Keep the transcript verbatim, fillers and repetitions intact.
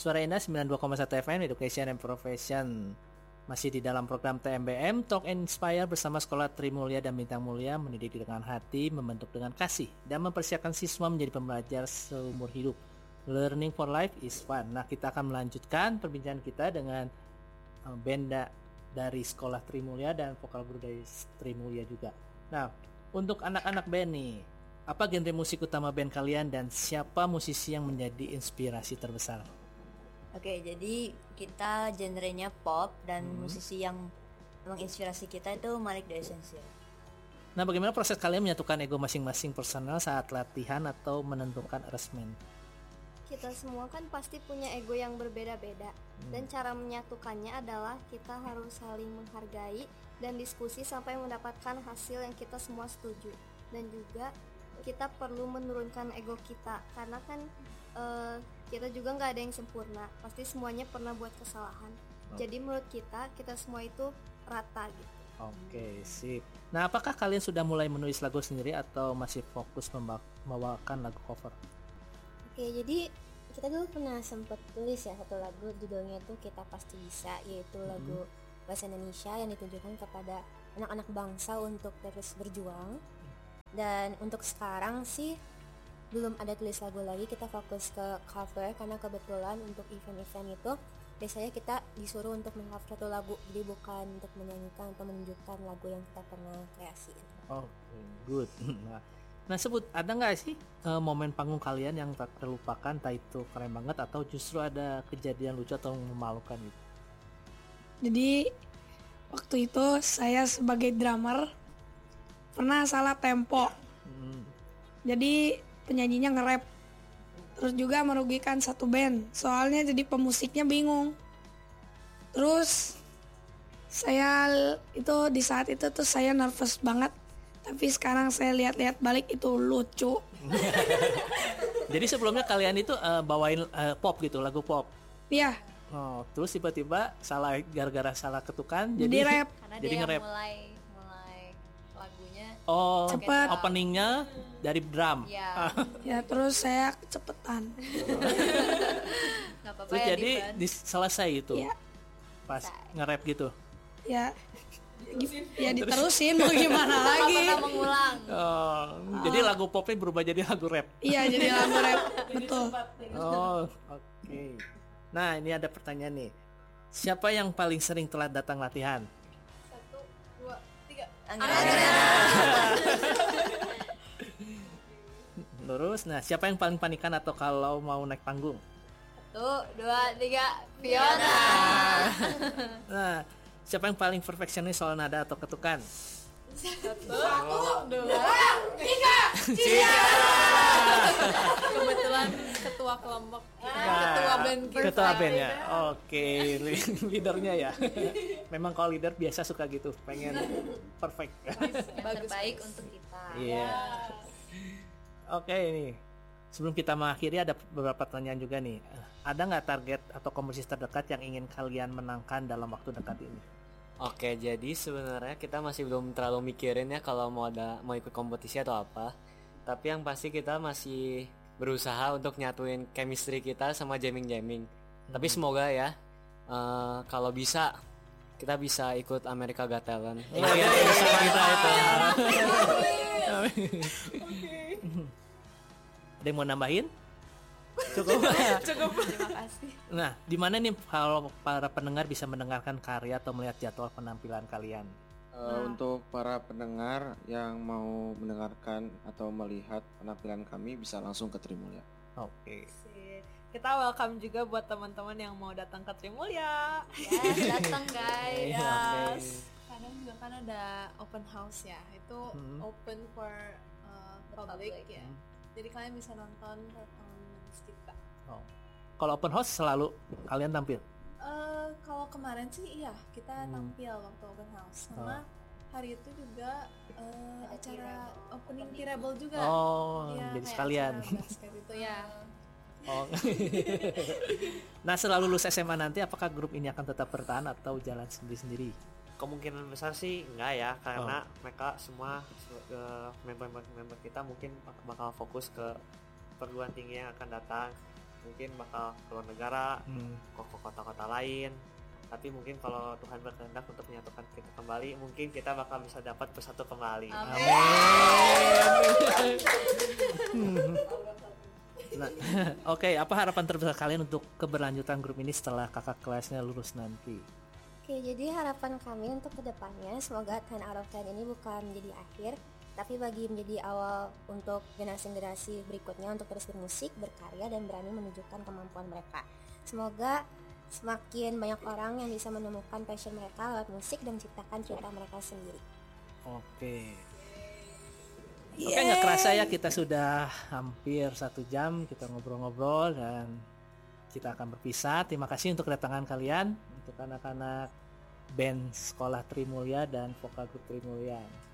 Suara Indah sembilan puluh dua koma satu F M Education and Profession. Masih di dalam program T M B M Talk and Inspire bersama Sekolah Trimulya dan Bintang Mulia, mendidik dengan hati, membentuk dengan kasih, dan mempersiapkan siswa menjadi pembelajar seumur hidup. Learning for life is fun. Nah, kita akan melanjutkan perbincangan kita dengan uh, band dari Sekolah Trimulya dan vokal guru dari Trimulya juga. Nah, untuk anak-anak band nih, apa genre musik utama band kalian dan siapa musisi yang menjadi inspirasi terbesar? Oke, jadi kita genrenya pop dan Hmm. musisi yang menginspirasi kita itu Malik The Essential. Nah, bagaimana proses kalian menyatukan ego masing-masing personal saat latihan atau menentukan arrangement? Kita semua kan pasti punya ego yang berbeda-beda, Hmm. dan cara menyatukannya adalah kita harus saling menghargai dan diskusi sampai mendapatkan hasil yang kita semua setuju. Dan juga kita perlu menurunkan ego kita, karena kan uh, kita juga nggak ada yang sempurna, pasti semuanya pernah buat kesalahan. Oh. Jadi menurut kita, kita semua itu rata gitu. Oke, sip. Nah, apakah kalian sudah mulai menulis lagu sendiri atau masih fokus memba- membawakan lagu cover? Oke, jadi kita dulu pernah sempat tulis ya satu lagu, judulnya itu Kita Pasti Bisa, yaitu lagu bahasa Indonesia yang ditujukan kepada anak-anak bangsa untuk terus berjuang. Dan untuk sekarang sih belum ada tulis lagu lagi, kita fokus ke cover karena kebetulan untuk event-event itu biasanya kita disuruh untuk meng-cover satu lagu, jadi bukan untuk menyanyikan atau menunjukkan lagu yang kita pernah kreasiin. Oke, good. Nah, nah sebut ada nggak sih uh, momen panggung kalian yang tak terlupakan, entah itu keren banget atau justru ada kejadian lucu atau memalukan gitu? Jadi waktu itu saya sebagai drummer pernah salah tempo. Hmm. Jadi penyanyinya nge-rap, terus juga merugikan satu band, soalnya jadi pemusiknya bingung. Terus saya itu di saat itu tuh saya nervous banget, tapi sekarang saya lihat-lihat balik itu lucu. Jadi sebelumnya kalian itu uh, bawain uh, pop gitu, lagu pop. Iya. Oh, terus tiba-tiba salah gara-gara salah ketukan Jadi jadi rap. Karena Jadi dia yang nge-rap. mulai mulai lagunya. Oh, Cepet. openingnya dari drum. Ya, Ya terus saya kecepetan. nggak apa-apa Terus ya. jadi Divan. dis- selesai itu. Iya. Pas nge-rap gitu. Ya. Ya diterusin mau gimana Nggak lagi? pernah mengulang. Oh, jadi lagu popnya berubah jadi lagu rap. Iya jadi lagu rap, betul. Oh, oke. Nah, ini ada pertanyaan nih. Siapa yang paling sering telat datang latihan? Anggrek. Lurus. Nah, siapa yang paling panikan atau kalau mau naik panggung? Satu, dua, tiga, Fiona. Nah, siapa yang paling perfeksionis soal nada atau ketukan? Kebetulan ketua kelompok, Nah, ketua band kita. Ketua band ya. Oke, li- leadernya ya. Memang kalau leader biasa suka gitu, pengen perfect. Yang terbaik untuk kita. Iya. Oke, ini sebelum kita mengakhiri ada beberapa pertanyaan juga nih. Ada nggak target atau kompetisi terdekat yang ingin kalian menangkan dalam waktu dekat ini? Oke, jadi sebenarnya kita masih belum terlalu mikirin ya kalau mau ada mau ikut kompetisi atau apa. Tapi yang pasti kita masih berusaha untuk nyatuin chemistry kita sama jamming-jamming. Tapi semoga ya eh, kalau bisa kita bisa ikut America Got Talent. Oh, iya, bisa kita itu. Ada yang mau nambahin? Cukup. Cukup. Terima kasih. Nah, di mana nih kalau para pendengar bisa mendengarkan karya atau melihat jadwal penampilan kalian? Uh, Untuk para pendengar yang mau mendengarkan atau melihat penampilan kami bisa langsung ke Trimulya. Oke. Kita welcome juga buat teman-teman yang mau datang ke Trimulya. Yes, datang guys. Oke. Yes. Kadang juga kan ada open house ya. Itu Hmm. open for uh, public, public. ya. Jadi kalian bisa nonton performance kita. Oh. Kalau open house selalu kalian tampil? Eh, kalau kemarin sih iya kita Hmm. tampil waktu open house sama hari itu juga eh, acara opening Tirable juga. Oh, Iya, jadi kayak sekalian. acara basket itu ya. Oh. Nah, setelah lulus S M A nanti apakah grup ini akan tetap bertahan atau jalan sendiri-sendiri? Kemungkinan besar sih enggak ya, karena mereka semua uh, member-member kita mungkin bak- bakal fokus ke perguruan tinggi yang akan datang. mungkin bakal keluar negara, Hmm. ke ke kota-kota lain. Tapi mungkin kalau Tuhan berkehendak untuk menyatukan kita kembali, mungkin kita bakal bisa dapat bersatu kembali. Nah, Oke, apa harapan terbesar kalian untuk keberlanjutan grup ini setelah kakak kelasnya lulus nanti? Oke, jadi harapan kami untuk kedepannya semoga ten out of ten ini bukan menjadi akhir, tapi bagi menjadi awal untuk generasi-generasi berikutnya untuk terus bermusik, berkarya, dan berani menunjukkan kemampuan mereka. Semoga semakin banyak orang yang bisa menemukan passion mereka lewat musik dan menciptakan cerita mereka sendiri. Oke. Oke, nggak kerasa ya kita sudah hampir satu jam kita ngobrol-ngobrol dan kita akan berpisah. Terima kasih untuk kedatangan kalian, untuk anak-anak band Sekolah Trimulya dan vokal grup Trimulya.